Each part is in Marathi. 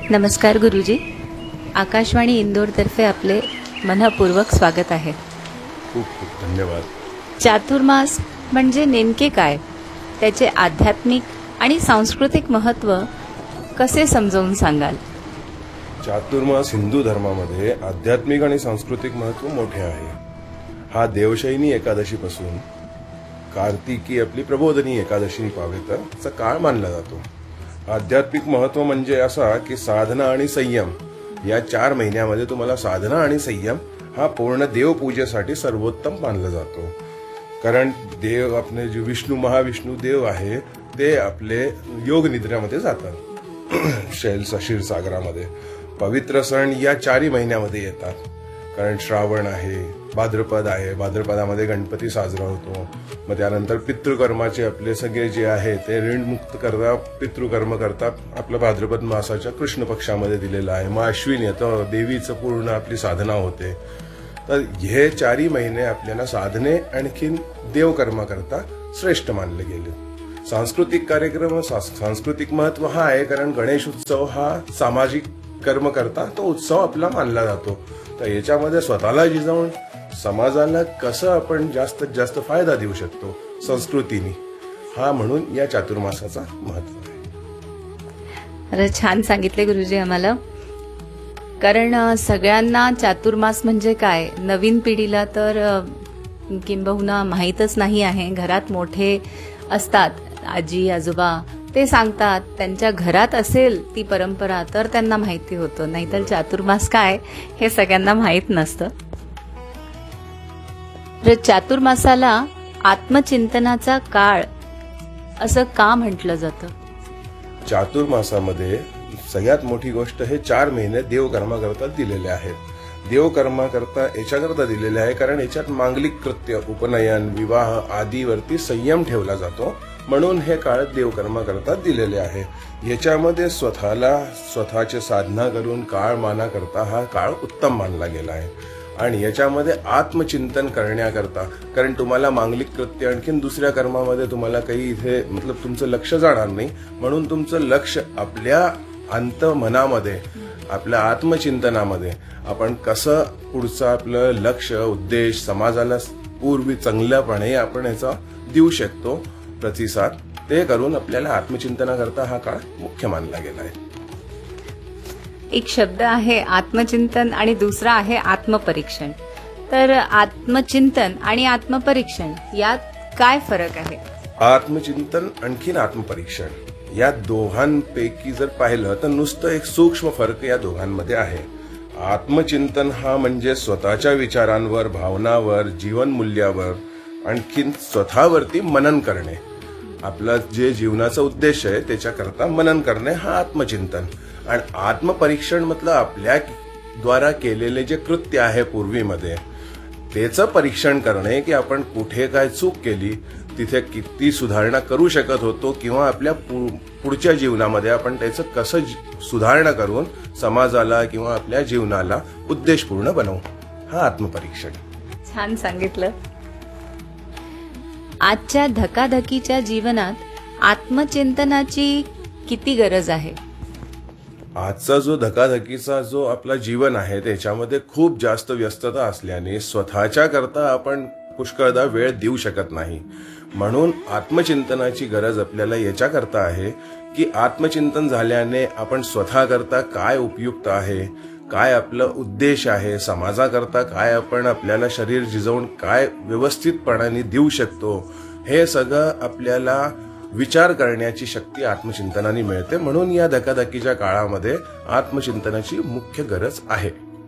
नमस्कार गुरुजी. आकाशवाणी इंदोरतर्फे आपले मनपूर्वक स्वागत आहे. खूप खूप धन्यवाद. चातुर्मास म्हणजे नेमके काय, त्याचे आध्यात्मिक आणि सांस्कृतिक महत्त्व कसे समजावून सांगाल? चातुर्मास हिंदू धर्मामध्ये आध्यात्मिक आणि सांस्कृतिक महत्त्व मोठे आहे. हा एकादशी पासून कार्तिकी आपली प्रबोधनी एकादशी पावेतचा काळ मानला जातो. आध्यात्मिक महत्त्व म्हणजे असा की साधना आणि संयम या 4 महिन्यामध्ये तुम्हाला साधना आणि संयम हा पूर्ण देवपूजेसाठी सर्वोत्तम मानला जातो. कारण देव आपले जे महाविष्णू देव आहे ते आपले योग निद्रेमध्ये जातात क्षीरसागरामध्ये. पवित्र सण या 4 महिन्यामध्ये येतात. कारण श्रावण आहे, भाद्रपद आहे, भाद्रपदामध्ये गणपती साजरा होतो. मग त्यानंतर पितृकर्माचे आपले सगळे जे आहे ते ऋणमुक्त करता पितृकर्म करतात. आपलं भाद्रपद मासाच्या कृष्ण पक्षामध्ये दिलेलं आहे. मग अश्विन येतं, देवीचं पूर्ण आपली साधना होते. तर हे 4 महिने आपल्याला साधने आणखीन देवकर्मा करता श्रेष्ठ मानले गेले. सांस्कृतिक कार्यक्रम सांस्कृतिक महत्व हा आहे कारण गणेश उत्सव हा सामाजिक कर्म करता तो उत्सव आपला मानला जातो. तर याच्यामध्ये स्वतःला जिजावून समाजाला कसं आपण जास्तीत जास्त फायदा देऊ शकतो संस्कृतीने, हा म्हणून या चातुर्मासाचा महत्व आहे. अरे छान सांगितले गुरुजी आम्हाला. कारण सगळ्यांना चातुर्मास म्हणजे काय, नवीन पिढीला तर किंबहुना माहीतच नाही आहे. घरात मोठे असतात, आजी आजोबा, ते सांगतात, त्यांच्या घरात असेल ती परंपरा तर त्यांना माहिती होतं, नाहीतर चातुर्मास काय हे सगळ्यांना माहीत नसतं. तर चातुर्मासाला आत्मचिंतनाचा काळ असं का म्हटलं जातं? चातुर्मासामध्ये सगळ्यात मोठी गोष्ट हे 4 महिने देवकर्माकरता दिलेले आहेत. देवकर्माकरता याच्याकरता दिलेले आहे कारण याच्यात मांगलिक कृत्य, उपनयन, विवाह आदीवरती संयम ठेवला जातो. म्हणून हे काळ देवकर्माकरता दिलेले आहे. याच्यामध्ये स्वतःची साधना करून काळ माना करता हा काळ उत्तम मानला गेला आहे. आणि याच्यामध्ये आत्मचिंतन करण्याकरता, कारण तुम्हाला मांगलिक कृत्य आणखीन दुसऱ्या कर्मामध्ये तुम्हाला काही इथे तुमचं लक्ष जाणार नाही. म्हणून तुमचं लक्ष आपल्या अंतमनामध्ये, आपल्या आत्मचिंतनामध्ये आपण कसं पुढचं आपलं लक्ष, उद्देश समाजाला पूर्वी चांगल्यापणे आपण याचा देऊ शकतो प्रतिसाद, ते करून आपल्याला आत्मचिंतनाकरता हा काळ मुख्य मानला गेला आहे. एक शब्द आहे आत्मचिंतन आणि दुसरा आहे आत्मपरीक्षण. तर आत्मचिंतन आणि आत्मपरीक्षण यात काय फरक आहे? आत्मचिंतन आणखीन आत्मपरीक्षण या दोघांपैकी जर पाहिलं तर नुसतं एक सूक्ष्म फरक या दोघांमध्ये आहे. आत्मचिंतन हा म्हणजे स्वतःच्या विचारांवर, भावनावर, जीवनमूल्यावर आणखीन स्वतःवरती मनन करणे. आपला जे जीवनाचा उद्देश आहे त्याच्याकरता मनन करणे हा आत्मचिंतन. आणि आत्मपरीक्षण म्हटलं आपल्या द्वारा केलेले जे कृत्य आहे पूर्वीमध्ये त्याचं परीक्षण करणे की आपण कुठे काय चूक केली, तिथे किती सुधारणा करू शकत होतो किंवा आपल्या पुढच्या जीवनामध्ये आपण त्याचं कसं सुधारणा करून समाजाला किंवा आपल्या जीवनाला उद्देशपूर्ण बनवू, हा आत्मपरीक्षण. छान सांगितलं. आजच्या धकाधकीच्या जीवनात आत्मचिंतनाची किती गरज आहे? आजचा जो धकाधकीचा जो आपला जीवन आहे त्याच्यामध्ये खूप जास्त व्यस्तता असल्याने स्वतःच्या करता आपण पुष्कळदा वेळ देऊ शकत नाही. म्हणून आत्मचिंतनाची गरज आपल्याला याच्याकरता आहे की आत्मचिंतन झाल्याने आपण स्वतः करता काय उपयुक्त आहे, काय आपलं उद्देश आहे, समाजाकरता काय आपण आपल्याला शरीर जिजवून काय व्यवस्थितपणाने देऊ शकतो, हे सगळं आपल्याला विचार करण्याची शक्ती आत्मचिंतनाने मिळते. म्हणून या धकाधकीच्या काळामध्ये आत्मचिंतनाची मुख्य गरज आहे.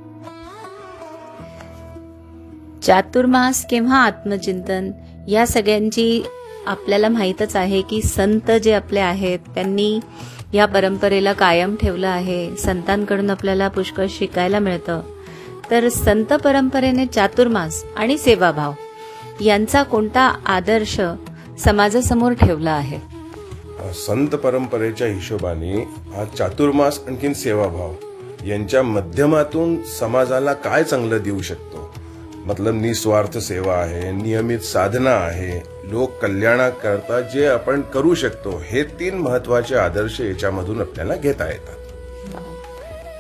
चातुर्मास किंवा आत्मचिंतन या सगळ्यांची आपल्याला माहीतच आहे की संत जे आपले आहेत त्यांनी या परंपरेला कायम ठेवलं आहे. संतांकडून आपल्याला पुष्कळ शिकायला मिळतं. तर संत परंपरेने चातुर्मास आणि सेवाभाव यांचा कोणता आदर्श समाजासमोर ठेवला आहे? संत परंपरेच्या हिशोबाने हा चातुर्मास आणखीन सेवाभाव यांच्या माध्यमातून समाजाला काय चांगलं देऊ शकतो, निस्वार्थ सेवा आहे, नियमित साधना आहे, लोक कल्याणाकरता जे आपण करू शकतो, हे 3 महत्वाचे आदर्श याच्यामधून आपल्याला घेता येतात.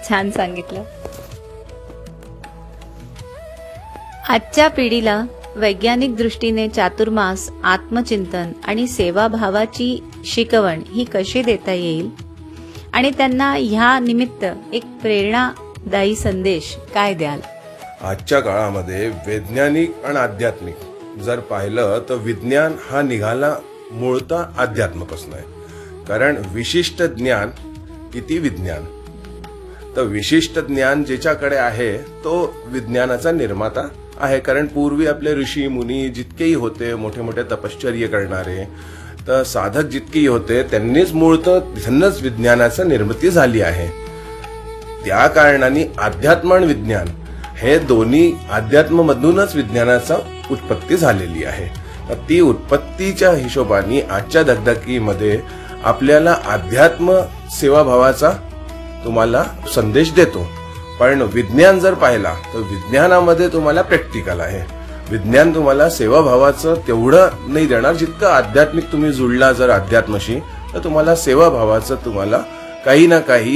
छान सांगितलं. आजच्या पिढीला वैज्ञानिक दृष्टीने चातुर्मास, आत्मचिंतन आणि सेवाभावाची शिकवण ही कशी देता येईल आणि त्यांना ह्या निमित्त एक प्रेरणादायी संदेश काय द्याल? आजच्या काळामध्ये वैज्ञानिक आणि आध्यात्मिक जर पाहिलं तर विज्ञान हा निघाला मूळतः अध्यात्मापासून आहे. कारण विशिष्ट ज्ञान किती विज्ञान, तर विशिष्ट ज्ञान ज्याच्याकडे आहे तो विज्ञानाचा निर्माता आहे. कारण पूर्वी आपले ऋषी मुनी जितकेही होते, मोठे मोठे तपश्चर्य करणारे, तर साधक जितकेही होते, त्यांनीच त्यांनाच विज्ञानाची निर्मिती झाली आहे. त्या कारणाने अध्यात्म आणि विज्ञान हे दोन्ही अध्यात्ममधूनच विज्ञानाचा उत्पत्ती झालेली आहे. ती उत्पत्तीच्या हिशोबाने आजच्या धगधगीमध्ये आपल्याला अध्यात्म सेवाभावाचा तुम्हाला संदेश देतो. पण विज्ञान जर पाहिला तर विज्ञानामध्ये तुम्हाला प्रॅक्टिकल आहे. विज्ञान तुम्हाला सेवाभावाचं तेवढं नाही देणार जितकं आध्यात्मिक तुम्ही जुळला जर अध्यात्माशी, तर तुम्हाला सेवाभावाचं तुम्हाला काही ना काही